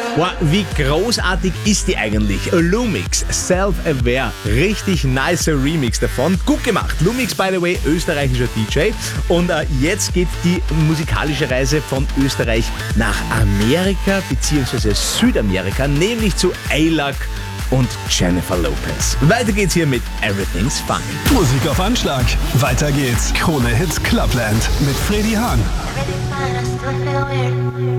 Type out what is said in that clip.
Wow, wie großartig ist die eigentlich? Lumix, Self-Aware, richtig nicer Remix davon. Gut gemacht. Lumix, by the way, österreichischer DJ. Und jetzt geht die musikalische Reise von Österreich nach Amerika bzw. Südamerika, nämlich zu A-Luck und Jennifer Lopez. Weiter geht's hier mit Everything's Fine. Musik auf Anschlag. Weiter geht's. Krone Hits Clubland mit Freddy Hahn. Everything's fine, I still feel weird.